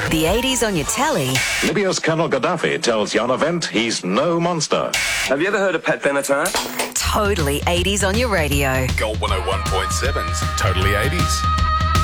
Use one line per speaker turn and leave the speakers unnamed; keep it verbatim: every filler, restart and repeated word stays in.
The eighties on your telly.
Libya's Colonel Gaddafi tells Jan Event he's no monster.
Have you ever heard of Pat Benatar?
Totally eighties on your radio.
Gold one oh one point seven's Totally eighties.